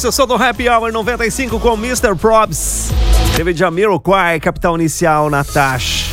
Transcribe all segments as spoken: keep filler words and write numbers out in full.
eu sou do Happy Hour noventa e cinco com mister Probs. Teve Jamiroquai, Capital Inicial, Natasha.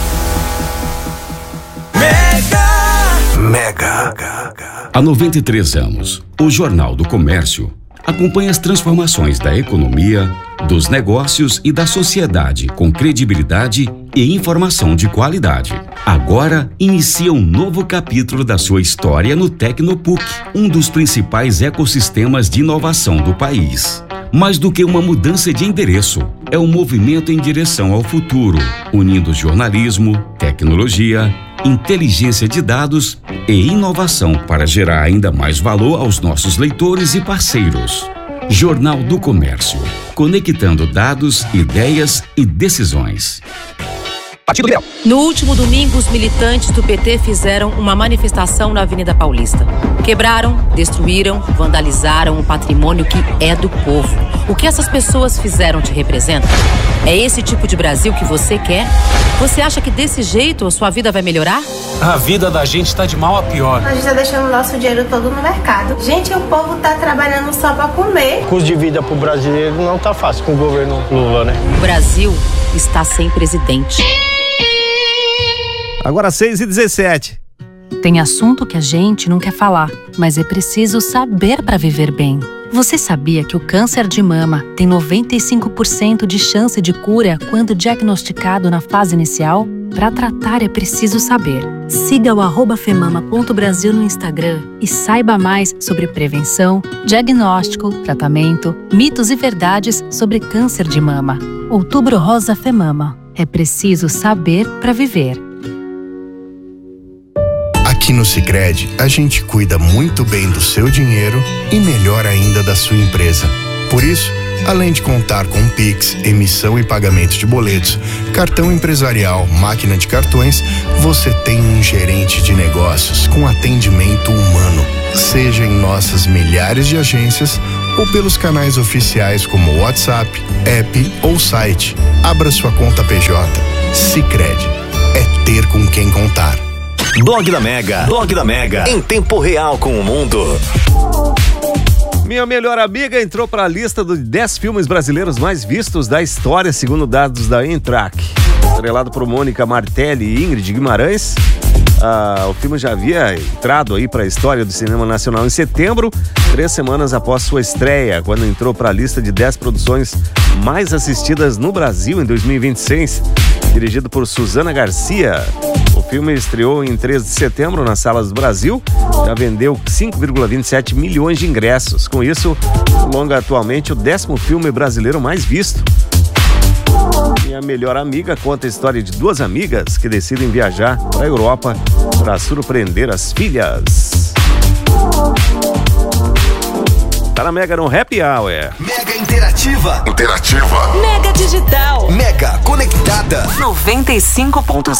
Mega! Mega! Há noventa e três anos, o Jornal do Comércio acompanha as transformações da economia, dos negócios e da sociedade com credibilidade e informação de qualidade. Agora, inicia um novo capítulo da sua história no Tecnopuc, um dos principais ecossistemas de inovação do país. Mais do que uma mudança de endereço, é um movimento em direção ao futuro, unindo jornalismo, tecnologia, inteligência de dados e inovação para gerar ainda mais valor aos nossos leitores e parceiros. Jornal do Comércio, conectando dados, ideias e decisões. Partido Liberal. No último domingo, os militantes do P T fizeram uma manifestação na Avenida Paulista. Quebraram, destruíram, vandalizaram o patrimônio que é do povo. O que essas pessoas fizeram te representa? É esse tipo de Brasil que você quer? Você acha que desse jeito a sua vida vai melhorar? A vida da gente tá de mal a pior. A gente tá deixando o nosso dinheiro todo no mercado. Gente, o povo tá trabalhando só pra comer. O custo de vida pro brasileiro não tá fácil com o governo Lula, né? O Brasil está sem presidente. Agora seis e dezessete. Tem assunto que a gente não quer falar, mas é preciso saber para viver bem. Você sabia que o câncer de mama tem noventa e cinco por cento de chance de cura quando diagnosticado na fase inicial? Para tratar é preciso saber. Siga o arroba femama ponto brasil no Instagram e saiba mais sobre prevenção, diagnóstico, tratamento, mitos e verdades sobre câncer de mama. Outubro Rosa Femama. É preciso saber para viver. Aqui no Sicredi, a gente cuida muito bem do seu dinheiro e melhor ainda da sua empresa. Por isso, além de contar com Pix, emissão e pagamento de boletos, cartão empresarial, máquina de cartões, você tem um gerente de negócios com atendimento humano. Seja em nossas milhares de agências ou pelos canais oficiais como WhatsApp, app ou site. Abra sua conta P J. Sicredi. É ter com quem contar. Blog da Mega. Blog da Mega. Em tempo real com o mundo. Minha melhor amiga entrou para a lista dos dez filmes brasileiros mais vistos da história, segundo dados da Intrac. Estrelado por Mônica Martelli e Ingrid Guimarães, ah, o filme já havia entrado aí para a história do cinema nacional em setembro, três semanas após sua estreia, quando entrou para a lista de dez produções mais assistidas no Brasil em dois mil e vinte e seis. Dirigido por Suzana Garcia, o filme estreou em três de setembro nas salas do Brasil, já vendeu cinco vírgula vinte e sete milhões de ingressos. Com isso, o longa atualmente o décimo filme brasileiro mais visto. Minha melhor amiga conta a história de duas amigas que decidem viajar para a Europa para surpreender as filhas. Tá na Mega no Happy Hour. Mega Interativa. Interativa. Mega Digital. Mega Conectada. noventa e cinco ponto